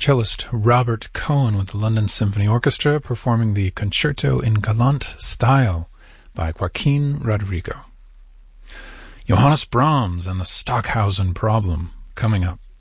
cellist Robert Cohen with the London Symphony Orchestra performing the Concerto in Galant Style by Joaquin Rodrigo. Johannes Brahms and the Stockhausen Problem coming up